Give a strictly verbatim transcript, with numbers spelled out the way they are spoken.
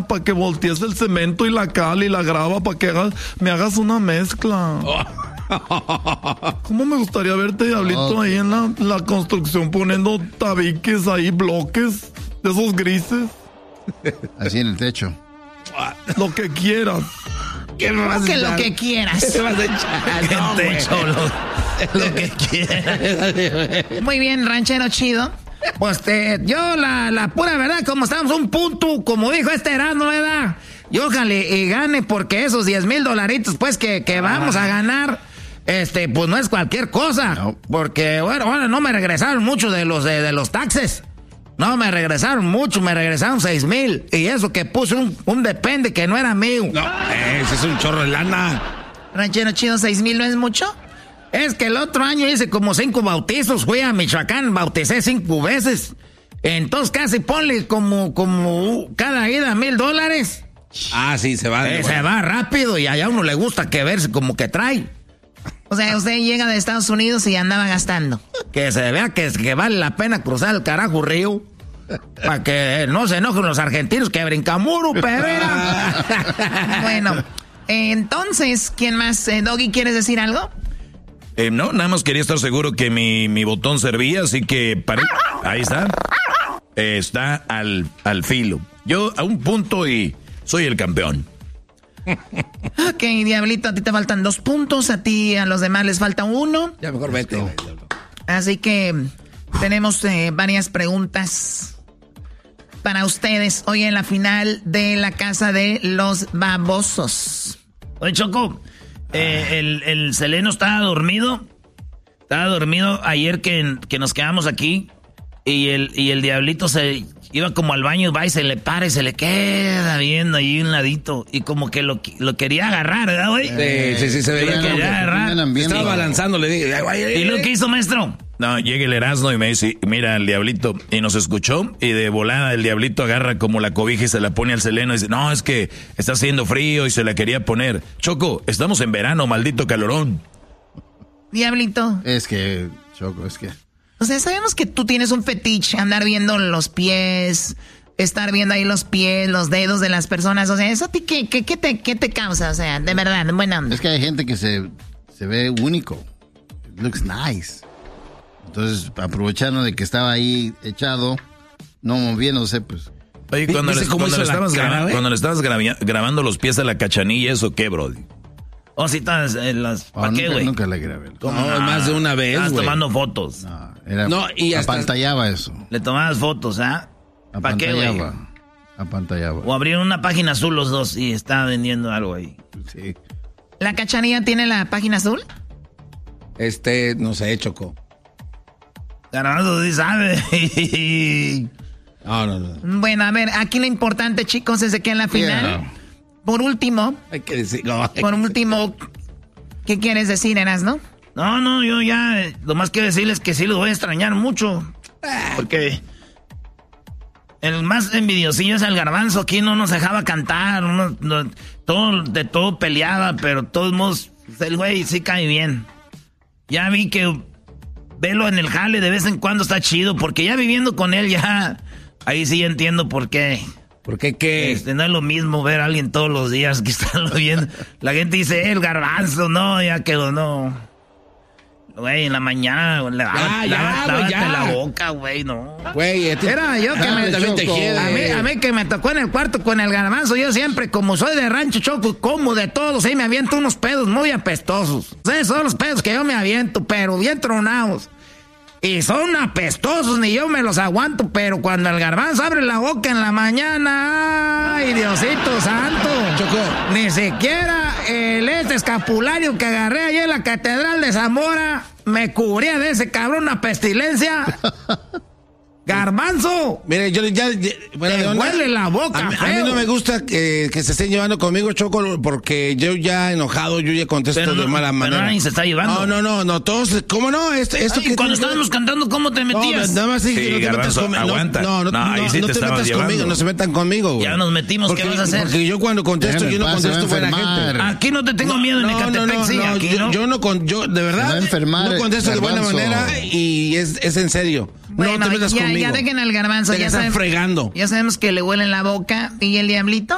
para que voltees el cemento y la cal y la grava para que hagas, me hagas una mezcla. ¿Cómo me gustaría verte, Diablito, ahí en la, la construcción poniendo tabiques ahí, bloques de esos grises? Así en el techo. Lo que quieras. ¿Qué me vas a echar? Lo que quieras. ¿Qué me vas a echar? No, el techo, lo, lo que quieras. Muy bien, ranchero chido. Pues te, yo la, la pura verdad, como estamos un punto, como dijo este Erasmo, ¿verdad? Y ojalá y gane, porque esos diez mil dolaritos, pues, que, que vamos a ganar, este, pues no es cualquier cosa. No. Porque, bueno, bueno, no me regresaron mucho de los, de, de los taxes. No, me regresaron mucho, me regresaron seis mil. Y eso que puse un, un depende que no era mío. No, ese es un chorro de lana. Ranchero chido, seis mil no es mucho. Es que el otro año hice como cinco bautizos, fui a Michoacán, bauticé cinco veces. Entonces casi ponle como, como cada ida mil dólares. Ah, sí, se va. Eh, se va rápido y allá a uno le gusta que verse como que trae. O sea, usted llega de Estados Unidos y andaba gastando. Que se vea que, que vale la pena cruzar el carajo río. Para que no se enojen los argentinos que brincamuro, perera. Bueno, eh, entonces, ¿quién más? Eh, Doggy, ¿quieres decir algo? Eh, no, nada más quería estar seguro que mi, mi botón servía, así que pare... ahí está. Eh, está al, al filo. Yo a un punto y soy el campeón. Ok, Diablito, a ti te faltan dos puntos, a ti a los demás les falta uno. Ya mejor vete. Así que tenemos eh, varias preguntas para ustedes hoy en la final de la Casa de los Babosos. Oye, Choco, eh, el, el Seleno estaba dormido. Estaba dormido ayer que, que nos quedamos aquí. Y el, y el Diablito se iba como al baño, va y se le para y se le queda viendo ahí un ladito. Y como que lo, lo quería agarrar, ¿verdad, güey? Sí, sí, sí, se veía. Lo quería agarrar. Estaba balanzando, le dije. ¿Y lo que hizo, maestro? No, llega el Erasmo y me dice, mira, el Diablito, y nos escuchó, y de volada el Diablito agarra como la cobija y se la pone al Seleno y dice, no, es que está haciendo frío y se la quería poner. Choco, estamos en verano, maldito calorón. Diablito. Es que, Choco, es que... O sea, sabemos que tú tienes un fetiche, andar viendo los pies, estar viendo ahí los pies, los dedos de las personas. O sea, ¿eso a ti qué, qué, qué, te, qué te causa? O sea, de verdad, buena onda. Es que hay gente que se, se ve único. It looks nice. Entonces, aprovechando de que estaba ahí echado, no moviéndose, pues... Oye, cuando, le, cuando, le, estabas cara, grabando, cuando le estabas grabando, grabando los pies a la Cachanilla, ¿eso qué, brody? Oh, si estás en las... ¿Para oh, qué, güey? Nunca, nunca le grabé. ¿Cómo? No, más de una vez, Estabas güey. tomando fotos. No, era, no y hasta... apantallaba eso. Le tomabas fotos, ¿ah? ¿eh? ¿Para qué, güey? Apantallaba. O abrieron una página azul los dos y estaba vendiendo algo ahí. Sí. ¿La Cachanilla tiene la página azul? Este, no sé, Choco. Garbanzo sí sabe. No, no, no. Bueno, a ver, aquí lo importante, chicos, es de que en la final... Yeah. Por último... Hay que decirlo. Por último... ¿Qué quieres decir, Eras, no? No, no, yo ya... Lo más que decirles que sí los voy a extrañar mucho. Porque... El más envidiosillo es el Garbanzo. Aquí no nos dejaba cantar. Uno, no, todo, de todo peleaba, pero de todos modos... El güey sí cae bien. Ya vi que... Velo en el jale de vez en cuando está chido. Porque ya viviendo con él ya... Ahí sí entiendo por qué... ¿Por qué qué? Este, no es lo mismo ver a alguien todos los días que estarlo viendo. La gente dice, eh, el Garbanzo, no, ya quedó, no. Güey, en la mañana, la, ya, la, ya, lávate güey, ya. la boca, güey, no. Güey, este... Era yo que ah, me también te quiere. A mí, a mí que me tocó en el cuarto con el Garbanzo, yo siempre, como soy de rancho, Choco, como de todos, ahí me aviento unos pedos muy apestosos. O sea, son los pedos que yo me aviento, pero bien tronados. Y son apestosos, ni yo me los aguanto, pero cuando el Garbanzo abre la boca en la mañana, ¡ay, Diosito santo! Choco. Ni siquiera el este escapulario que agarré allá en la Catedral de Zamora me cubría de ese cabrón una pestilencia. Garbanzo, mire, yo ya, ya bueno, te huele la boca. A, a mí no me gusta que, que se estén llevando conmigo, Choco, porque yo ya enojado, yo ya contesto pero de no, mala manera. Pero nadie se está llevando. No, no, no, no, todos, ¿cómo no? Esto, esto Ay, que cuando tiene... estábamos cantando, ¿cómo te metías? No, nada más sí, sí, no te Garbanzo, metas conmigo. aguanta. No, no, no, no, ahí sí no te te metas llevando. conmigo, no se metan conmigo, güey. Ya nos metimos, porque, ¿qué vas a hacer? Porque yo cuando contesto, Déjame yo no paz, contesto buena gente. Aquí no te tengo no, miedo en no, Ecatepec, no, no, sí, no, aquí, yo, ¿no? yo no, con, yo de verdad, enfermar, no contesto de buena Garbanzo. manera y es, es en serio. Bueno, no te metas ya, conmigo. ya dejen al Garbanzo. Te Ya están saben, fregando. Ya sabemos que le huele en la boca. ¿Y el Diablito?